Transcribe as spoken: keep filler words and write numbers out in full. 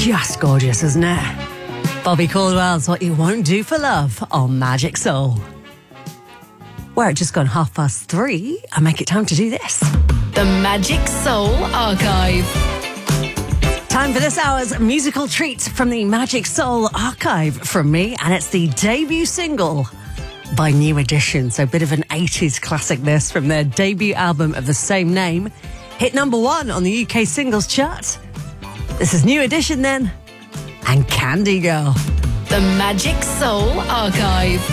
just gorgeous, isn't it? Bobby Caldwell's What You Won't Do for Love on Magic Soul. Where it's just gone half past three, I make it time to do this. The Magic Soul Archive. Time for this hour's musical treat from the Magic Soul Archive from me, and it's the debut single by New Edition. So a bit of an eighties classic this from their debut album of the same name. Hit number one on the U K singles chart. This is New Edition then, and Candy Girl. The Magic Soul Archive.